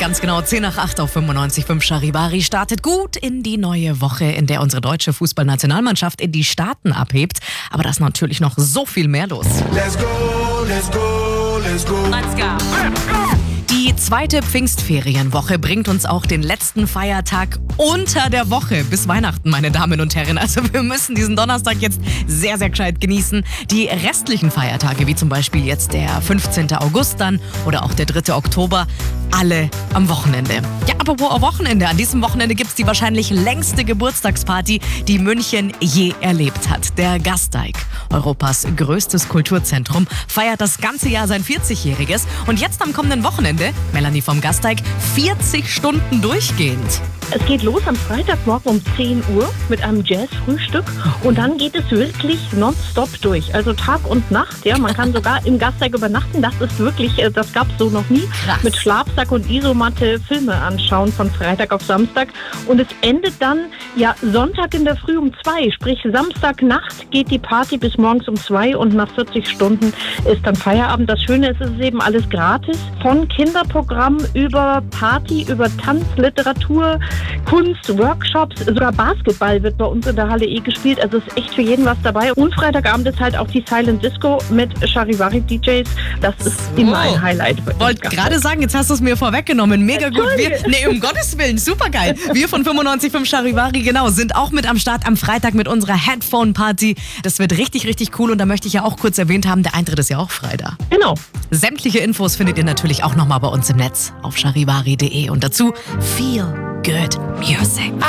Ganz genau, 10 nach 8 auf 95.5 Charivari startet gut in die neue Woche, in der unsere deutsche Fußballnationalmannschaft in die Staaten abhebt. Aber da ist natürlich noch so viel mehr los. Let's go, let's go, let's go. Let's go. Die zweite Pfingstferienwoche bringt uns auch den letzten Feiertag unter der Woche bis Weihnachten, meine Damen und Herren. Also wir müssen diesen Donnerstag jetzt sehr, sehr gescheit genießen. Die restlichen Feiertage, wie zum Beispiel jetzt der 15. August dann oder auch der 3. Oktober, alle am Wochenende. Ja, apropos Wochenende. An diesem Wochenende gibt es die wahrscheinlich längste Geburtstagsparty, die München je erlebt hat. Der Gasteig, Europas größtes Kulturzentrum, feiert das ganze Jahr sein 40-jähriges. Und jetzt am kommenden Wochenende, Melanie vom Gasteig, 40 Stunden durchgehend. Es geht los am Freitagmorgen um 10 Uhr mit einem Jazz-Frühstück und dann geht es wirklich nonstop durch. Also Tag und Nacht, ja. Man kann sogar im Gasteig übernachten. Das ist wirklich, das gab es so noch nie. Krass. Mit Schlafsack und Isomatte Filme anschauen von Freitag auf Samstag. Und es endet dann ja Sonntag in der Früh um 2. Sprich Samstagnacht geht die Party bis morgens um 2 und nach 40 Stunden ist dann Feierabend. Das Schöne ist, es ist eben alles gratis. Von Kinderprogramm über Party, über Tanz, Literatur, Kunst, Workshops, sogar Basketball wird bei uns in der Halle gespielt. Also ist echt für jeden was dabei. Und Freitagabend ist halt auch die Silent Disco mit Charivari DJs. Das ist immer ein Highlight. Wollte gerade sagen, jetzt hast du es mir vorweggenommen. Mega gut. Um Gottes Willen, super geil. Wir von 95.5 Charivari, genau, sind auch mit am Start am Freitag mit unserer Headphone-Party. Das wird richtig, richtig cool. Und da möchte ich ja auch kurz erwähnt haben, der Eintritt ist ja auch frei da. Genau. Sämtliche Infos findet ihr natürlich auch nochmal bei uns im Netz auf charivari.de. Und dazu viel Good music.